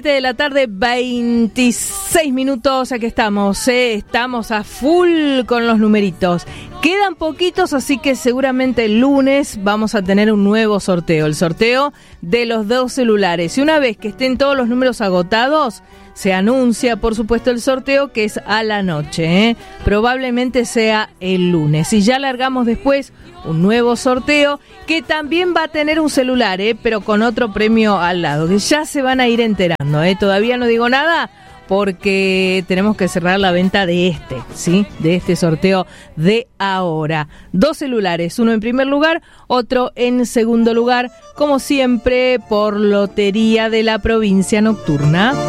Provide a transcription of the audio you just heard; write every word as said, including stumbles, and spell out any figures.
siete de la tarde, veintiséis minutos, aquí estamos, ¿eh? Estamos a full con los numeritos. Quedan poquitos, así que seguramente el lunes vamos a tener un nuevo sorteo, el sorteo de los dos celulares. Y una vez que estén todos los números agotados, se anuncia, por supuesto, el sorteo, que es a la noche, ¿eh? Probablemente sea el lunes. Y ya largamos después un nuevo sorteo que también va a tener un celular, ¿eh? Pero con otro premio al lado, que ya se van a ir enterando, ¿eh? Todavía no digo nada porque tenemos que cerrar la venta de este, ¿sí? De este sorteo de ahora. Dos celulares, uno en primer lugar, otro en segundo lugar, como siempre, por Lotería de la Provincia Nocturna.